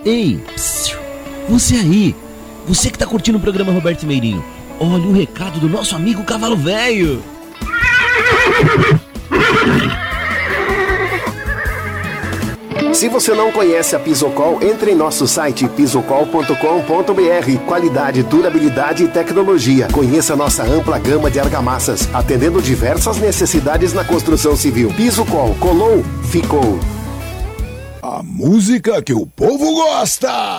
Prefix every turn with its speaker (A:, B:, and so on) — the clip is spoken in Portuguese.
A: Ei, psiu, você aí, você que tá curtindo o programa Roberto Meirinho, olha o recado do nosso amigo Cavalo Velho.
B: Se você não conhece a Pisocol, entre em nosso site pisocol.com.br. Qualidade, durabilidade e tecnologia. Conheça nossa ampla gama de argamassas, atendendo diversas necessidades na construção civil. Pisocol, colou, ficou.
C: A música que o povo gosta.